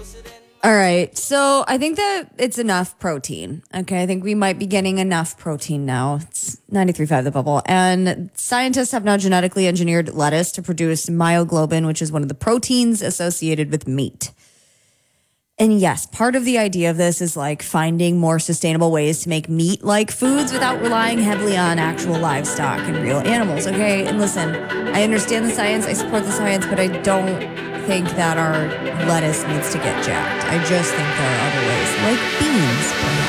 All right. So I think that it's enough protein. Okay. I think we might be getting enough protein now. It's 93.5 The Bubble. And scientists have now genetically engineered lettuce to produce myoglobin, which is one of the proteins associated with meat. And yes, part of the idea of this is like finding more sustainable ways to make meat-like foods without relying heavily on actual livestock and real animals. Okay. And listen, I understand the science. I support the science, but I don't think that our lettuce needs to get jacked. I just think there are other ways, like beans, perhaps.